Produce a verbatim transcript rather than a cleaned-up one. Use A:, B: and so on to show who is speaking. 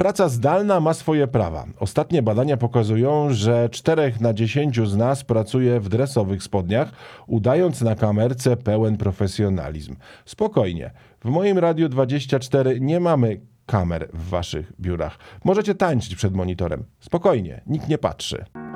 A: Praca zdalna ma swoje prawa. Ostatnie badania pokazują, że czterech na dziesięciu z nas pracuje w dresowych spodniach, udając na kamerce pełen profesjonalizm. Spokojnie. W moim Radiu dwadzieścia cztery nie mamy kamer w waszych biurach. Możecie tańczyć przed monitorem. Spokojnie, nikt nie patrzy.